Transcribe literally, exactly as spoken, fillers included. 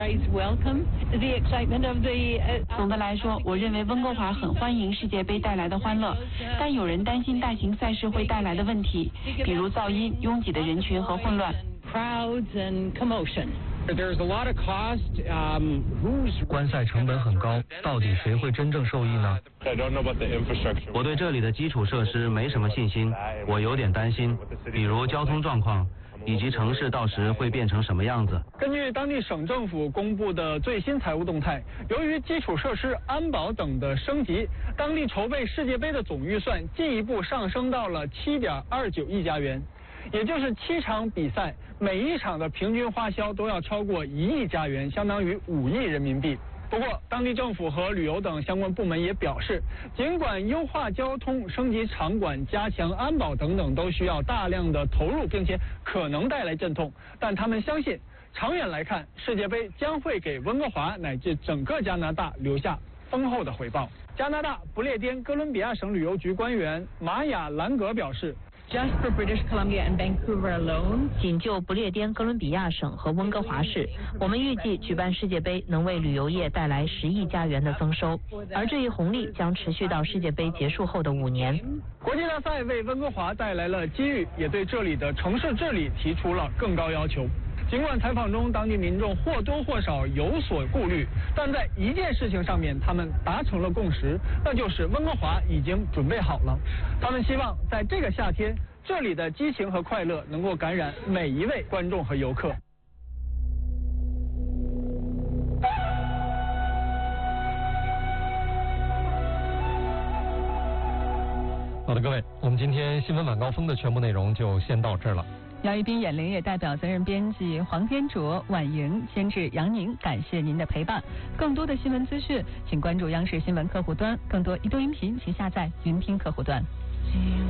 总的来说，我认为温哥华很欢迎世界杯带来的欢乐，但有人担心大型赛事会带来的问题，比如噪音、拥挤的人群和混乱。 观赛成本很高，到底谁会真正受益呢？ 我对这里的基础设施没什么信心，我有点担心，比如交通状况，以及城市到时会变成什么样子。 根据当地省政府公布的最新财务动态，由于基础设施、安保等的升级，当地筹备世界杯的总预算进一步上升到了七点二九亿加元，也就是七场比赛每一场的平均花销都要超过一亿加元，相当于五亿人民币。不过，当地政府和旅游等相关部门也表示，尽管优化交通、升级场馆、加强安保等等都需要大量的投入，并且可能带来阵痛，但他们相信，长远来看，世界杯将会给温哥华乃至整个加拿大留下丰厚的回报。加拿大不列颠哥伦比亚省旅游局官员玛雅兰格表示。 Just for British Columbia and Vancouver alone， 仅就不列颠哥伦比亚省和温哥华市，我们预计举办世界杯能为旅游业带来十亿加元的增收，而这一红利将持续到世界杯结束后的五年。 国际大赛为温哥华带来了机遇，也对这里的城市治理提出了更高要求。尽管采访中当地民众或多或少有所顾虑，但在一件事情上面他们达成了共识，那就是温哥华已经准备好了。他们希望在这个夏天，这里的激情和快乐能够感染每一位观众和游客。 好的，各位，我们今天新闻晚高峰的全部内容就先到这儿了。 姚一斌、演林也代表责任编辑黄天卓、婉莹、监制杨宁，感谢您的陪伴。更多的新闻资讯，请关注央视新闻客户端；更多移动音频，请下载云听客户端。